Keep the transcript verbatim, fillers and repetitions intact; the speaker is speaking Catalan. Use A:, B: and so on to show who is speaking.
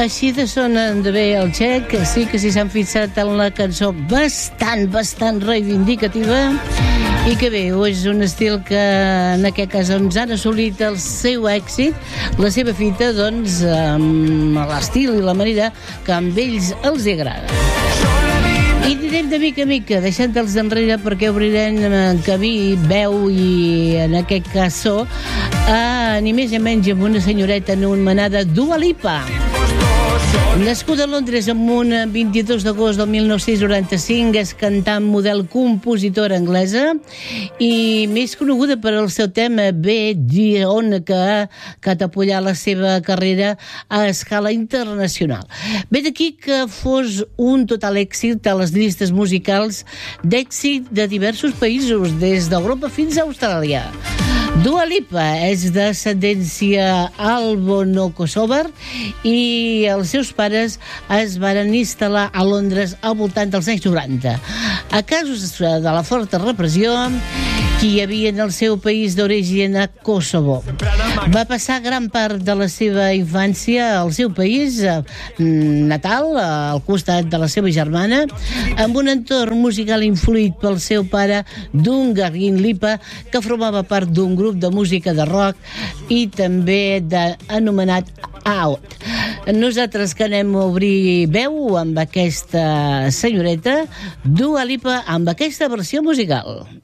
A: Així de sonen de bé el Txec, que sí que si s'han fixat en la cançó bastant, bastant reivindicativa, i que bé, és un estil que en aquest cas ens han assolit el seu èxit, la seva fita, doncs, amb l'estil i la manera que amb ells els agrada. I anirem de mica a mica, deixant-los enrere, perquè obrirem camí, veu i, en aquest cas, so, a ni més ni menys amb una senyoreta anomenada Dua Lipa. Nascuda a Londres amb un vint-i-dos d'agost del mil nou-cents noranta-cinc, és cantant, model, compositora anglesa i més coneguda per al seu tema Be Dion, que ha catapullat la seva carrera a escala internacional. Ve d'aquí que fos un total èxit a les llistes musicals d'èxit de diversos països, des d'Europa fins a Austràlia. Dua Lipa és d'ascendència albono-kosovar i els seus pares es van instal·lar a Londres al voltant dels anys noranta. A causa de la forta repressió que hi havia en el seu país d'origen, a Kosovo. Va passar gran part de la seva infància al seu país natal, al costat de la seva germana, amb un entorn musical influït pel seu pare, Dungarin Lipa, que formava part d'un grup de música de rock i també de, anomenat Out. Nosaltres que anem a obrir veu amb aquesta senyoreta, Dua Lipa, amb aquesta versió musical.